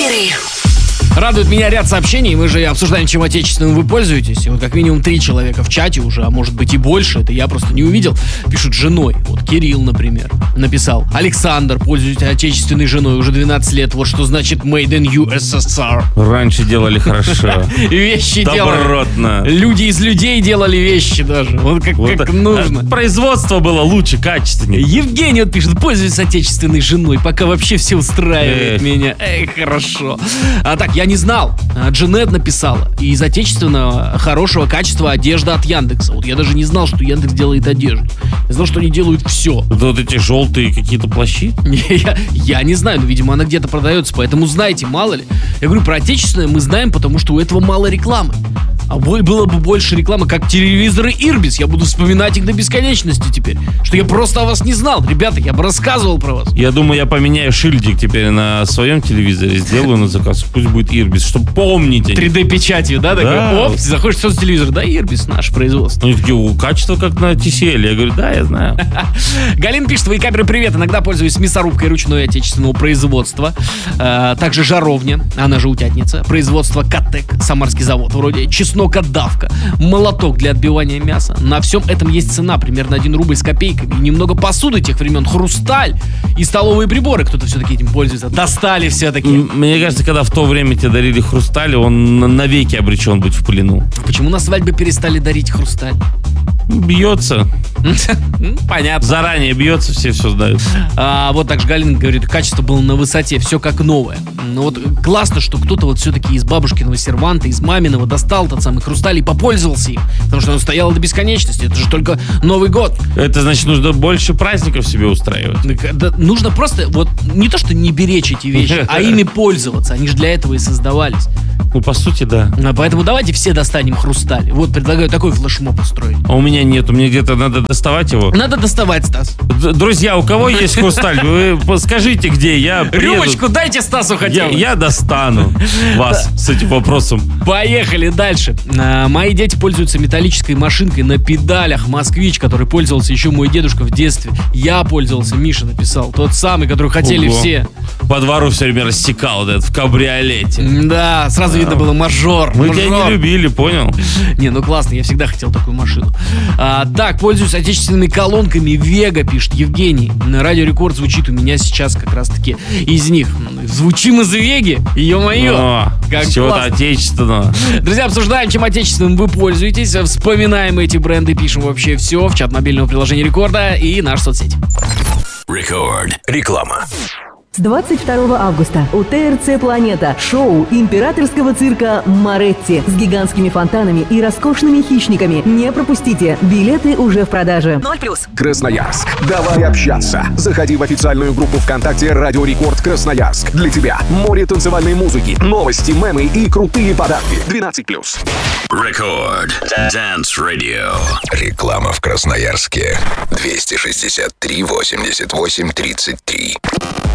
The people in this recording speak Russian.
эфире. Радует меня ряд сообщений, мы же обсуждаем, чем отечественным вы пользуетесь. И вот как минимум 3 человека в чате уже, а может быть и больше, это я просто не увидел, пишут женой. Вот Кирилл, например, написал: Александр, пользуюсь отечественной женой уже 12 лет, вот что значит Made in USSR. Раньше делали хорошо. Вещи делали. Добротно. Люди из людей делали вещи даже. Вот как нужно. Производство было лучше, качественнее. Евгений вот пишет: пользуюсь отечественной женой, пока вообще все устраивает меня. Эй, хорошо. А так, я не знал. Джанет написала: и из отечественного хорошего качества одежда от Яндекса. Вот я даже не знал, что Яндекс делает одежду. Я знал, что они делают все. Вот эти желтые какие-то плащи? Я не знаю, но, видимо, она где-то продается, поэтому знайте, мало ли. Я говорю, про отечественное мы знаем, потому что у этого мало рекламы. А было бы больше рекламы, как телевизоры Ирбис. Я буду вспоминать их до бесконечности теперь. Что я просто о вас не знал. Ребята, я бы рассказывал про вас. Я думаю, я поменяю шильдик теперь на своем телевизоре. Сделаю на заказ. Пусть будет Ирбис, чтобы помните. 3D-печатью, да? Да. Оп, заходишь в соцтелевизор. Да, Ирбис, наше производство. Они такие: качество как на TCL. Я говорю: да, я знаю. Галин пишет: твои камеры, привет. Иногда пользуюсь мясорубкой ручной отечественного производства. Также жаровня, она же утятница. Производство Катек, самарский завод вроде. Чеснокодавка, молоток для отбивания мяса. На всем этом есть цена, примерно 1 рубль с копейками. И немного посуды тех времен, хрусталь и столовые приборы. Кто-то все-таки этим пользуется. Достали все-таки. Мне кажется, когда в то время тебе дарили хрусталь, он навеки обречен быть в плену. Почему на свадьбе перестали дарить хрусталь? Бьется. Понятно. Заранее бьется, все знают. Вот так же Галин говорит: качество было на высоте, все как новое. Но вот классно, что кто-то вот все-таки из бабушкиного серванта, из маминого достал тот самый хрусталь и попользовался им. Потому что он стоял до бесконечности. Это же только Новый год. Это значит, нужно больше праздников себе устраивать. Нужно просто вот не то, что не беречь эти вещи, а ими пользоваться. Они же для этого и создавались. Ну, по сути, да. Поэтому давайте все достанем хрусталь. Вот предлагаю такой флешмоб устроить. А у меня нету, мне где-то надо доставать его. Надо доставать, Стас. Друзья, у кого есть хрусталь, вы скажите, где я приеду. Рюмочку дайте Стасу хотя бы. Я достану вас с этим вопросом. Поехали дальше. Мои дети пользуются металлической машинкой на педалях «Москвич», который пользовался еще мой дедушка в детстве. Я пользовался, Миша написал. Тот самый, который хотели все. По двору все время рассекал вот этот в кабриолете. Да, сразу видно было мажор. Мы тебя не любили, понял? Не, ну классно, я всегда хотел такую машину. Так, пользуюсь отечественными колонками Вега, пишет Евгений. На Радио Рекорд звучит у меня сейчас как раз таки из них. Звучим из Веги, ё-моё. Как чего-то отечественного. Друзья, обсуждаем, чем отечественным вы пользуетесь. Вспоминаем эти бренды, пишем вообще все в чат мобильного приложения Рекорда и наша соцсеть. Рекорд. Реклама. С 22 августа у ТРЦ «Планета» шоу императорского цирка «Моретти» с гигантскими фонтанами и роскошными хищниками. Не пропустите, билеты уже в продаже. 0+. Красноярск. Давай общаться. Заходи в официальную группу ВКонтакте «Радио Рекорд Красноярск». Для тебя море танцевальной музыки, новости, мемы и крутые подарки. 12+. Рекорд. Dance Radio. Реклама в Красноярске. 263 88 33.